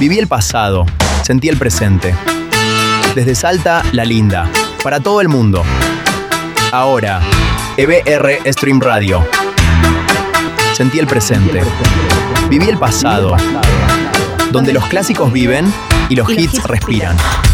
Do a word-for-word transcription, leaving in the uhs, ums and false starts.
Viví el pasado, sentí el presente. Desde Salta, La Linda, para todo el mundo. Ahora, E B R Stream Radio. Sentí el presente. Viví el pasado, donde los clásicos viven y los hits respiran.